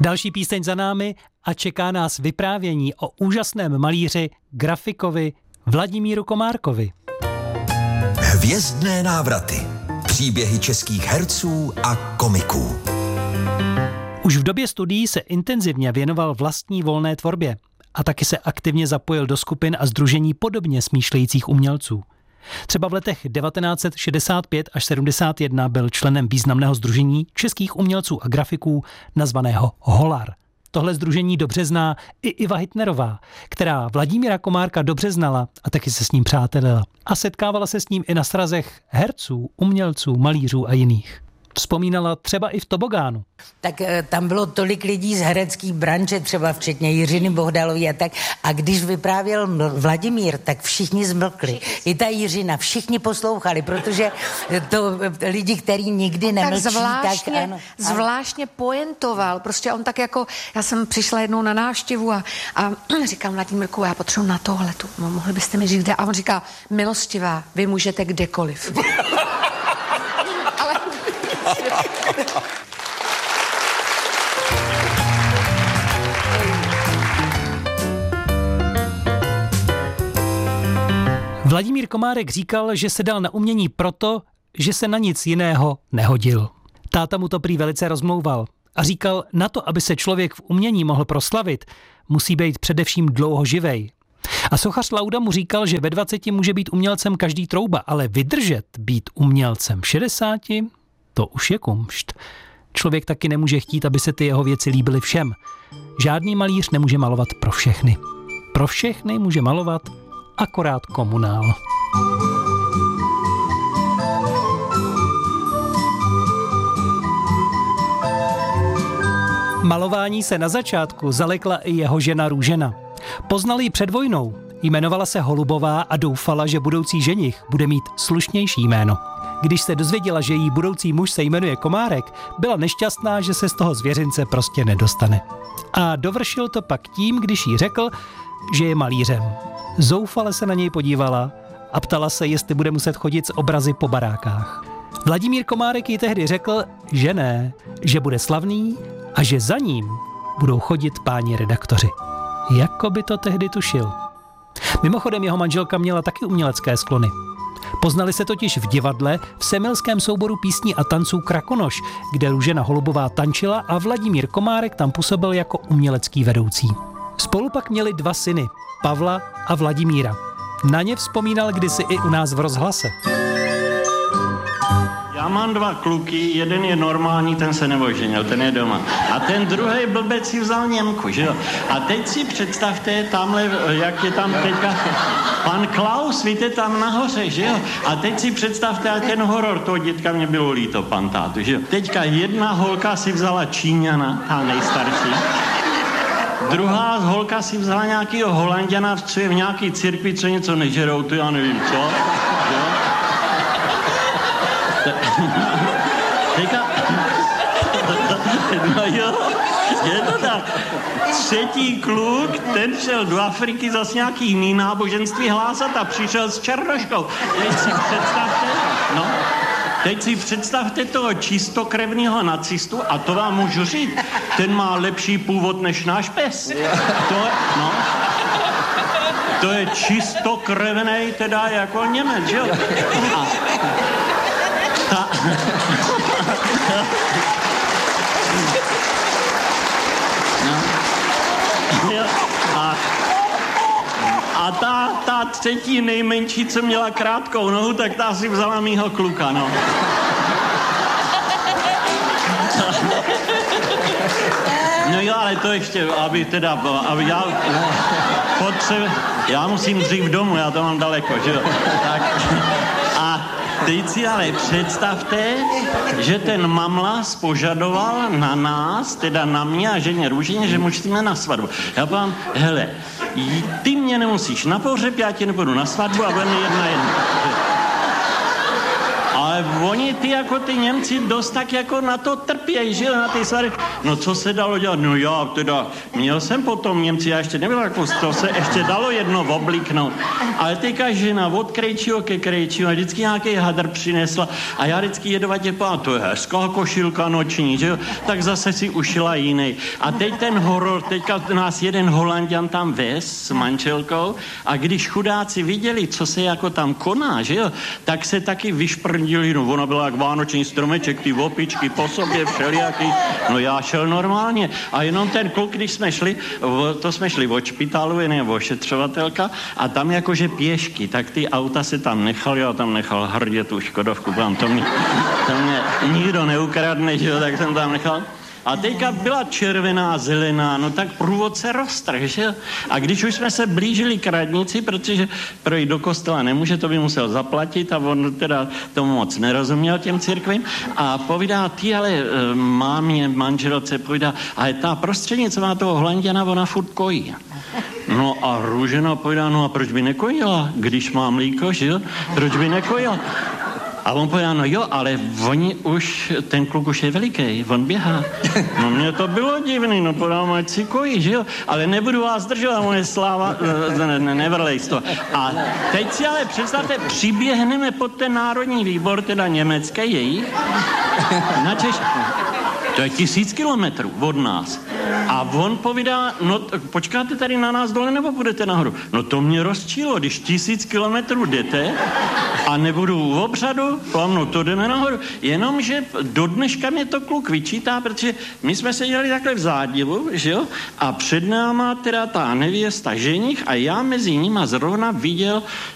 Další píseň za námi a čeká nás vyprávění o úžasném malíři, grafikovi Vladimíru Komárkovi. Hvězdné návraty. Příběhy českých herců a komiků. Už v době studií se intenzivně věnoval vlastní volné tvorbě a taky se aktivně zapojil do skupin a sdružení podobně smýšlejících umělců. Třeba v letech 1965 až 71 byl členem významného sdružení českých umělců a grafiků nazvaného Holar. Tohle sdružení dobře zná i Iva Hitnerová, která Vladimíra Komárka dobře znala a taky se s ním přátelila. A setkávala se s ním i na srazech herců, umělců, malířů a jiných. Vzpomínala třeba i v Tobogánu. Tak tam bylo tolik lidí z herecký branže, třeba včetně Jiřiny Bohdalový a tak. A když vyprávěl Vladimír, tak všichni zmlkli. I ta Jiřina, všichni poslouchali, protože to lidi, který nikdy nemlčí, tak ano. Zvláštně pointoval. Prostě on tak jako, já jsem přišla jednou na návštěvu a říkám Vladimírku, já potřebuji na tohletu. No, mohli byste mi říct kde? A on říká, milostivá, vy můžete kdekoliv. Vladimír Komárek říkal, že se dal na umění proto, že se na nic jiného nehodil. Táta mu to prý velice rozmlouval a říkal, na to, aby se člověk v umění mohl proslavit, musí být především dlouho živej. A sochař Lauda mu říkal, že ve 20 může být umělcem každý trouba, ale vydržet být umělcem v 60, to už je kumšt. Člověk taky nemůže chtít, aby se ty jeho věci líbily všem. Žádný malíř nemůže malovat pro všechny. Pro všechny může malovat akorát komunál. Malování se na začátku zalekla i jeho žena Růžena. Poznal ji před vojnou, jmenovala se Holubová a doufala, že budoucí ženich bude mít slušnější jméno. Když se dozvěděla, že jí budoucí muž se jmenuje Komárek, byla nešťastná, že se z toho zvěřince prostě nedostane. A dovršil to pak tím, když jí řekl, že je malířem. Zoufale se na něj podívala a ptala se, jestli bude muset chodit s obrazy po barákách. Vladimír Komárek jí tehdy řekl, že ne, že bude slavný a že za ním budou chodit páni redaktoři. Jako by to tehdy tušil. Mimochodem jeho manželka měla taky umělecké sklony. Poznali se totiž v divadle v semilském souboru písní a tanců Krakonoš, kde Růžena Holubová tančila a Vladimír Komárek tam působil jako umělecký vedoucí. Spolu pak měli 2 syny, Pavla a Vladimíra. Na ně vzpomínal kdysi i u nás v rozhlase. Já mám 2 kluky, jeden je normální, ten se neoženil, ten je doma. A ten druhý blbec si vzal Němku, že jo? A teď si představte tamhle, jak je tam teďka pan Klaus, víte, tam nahoře, že jo? A teď si představte, a ten horor, toho dětka mě bylo líto, pan tátu, že jo? Teďka jedna holka si vzala Číňana, ta nejstarší. Druhá holka si vzala nějakýho Holanďana, co je v nějaký církvi, co něco nežerou, to já nevím, co? Jo? Teďka... No jo, je to tak. 3. kluk, ten šel do Afriky zas nějaký jiný náboženství hlásat a přišel s černoškou. Teď si představte toho čistokrevného nacistu a to vám můžu říct, ten má lepší původ než náš pes. To je čistokrevnej teda jako Němec, že jo? A ta 3. nejmenší, co měla krátkou nohu, tak ta si vzala mýho kluka, no. No jo, ale to ještě, aby já musím dřív domů, já to mám daleko, že jo. Tak, a teď si ale představte, že ten mamlas požadoval na nás, teda na mě a ženě Růženě, že musíme na svatbu. Já povím, hele, ty mě nemusíš na pohřeb, já tě nepůjdu na svatbu a budeme 1:1. A Ale oni ty Němci dost tak jako na to trpějí, že na ty svary. No co se dalo dělat? No já teda, měl jsem potom Němci, já ještě nebyl jako, to se ještě dalo jedno oblíknout. Ale teďka žena od krejčího ke krejčího a vždycky nějaký hadr přinesla a já vždycky jedovatě pán, to je hezká košilka noční, že jo? Tak zase si ušila jiný. A teď ten horor, teďka nás jeden Holanďan tam vez s manželkou a když chudáci viděli, co se jako tam koná, že jo, tak se taky vyšprndili, no ona byla jak vánoční stromeček, ty opičky po sobě všelijaký, no já šel normálně a jenom ten kluk, když jsme šli, to jsme šli od špitálu, nebo ošetřovatelka a tam jakože pěšky, tak ty auta se tam nechali, já tam nechal hrdě tu Škodovku, to mě nikdo neukradne, že jo, tak jsem tam nechal. A teďka byla červená, zelená, no tak průvodce roztrh, že jo? A když už jsme se blížili k radnici, protože projít do kostela nemůže, to by musel zaplatit a on teda tomu moc nerozuměl těm církvím a povídá, ty ale mámě, manželce, povídá, ale ta prostřednicová toho Holanděna, ona furt kojí. No a Růžena povídá, no a proč by nekojila, když má mlíko, že jo? Proč by nekojila? A on povedal, no jo, ale oni už, ten kluk už je veliký, on běhá. No mně to bylo divný, no podám, ať si kojí, že jo? Ale nebudu vás držet, moje sláva, nevrlej z toho. A teď si ale představte, přiběhneme pod ten národní výbor, teda německé jejich, na to je 1000 kilometrů od nás. A on povídá, no počkáte tady na nás dole nebo půjdete nahoru? No to mě rozčílo, když 1000 kilometrů jdete a nebudu u obřadu, no to jdeme nahoru. Jenomže do dneška mě to kluk vyčítá, protože my jsme seděli takhle v zádivu, že jo? A před náma teda ta nevěsta ženich a já mezi nima zrovna viděl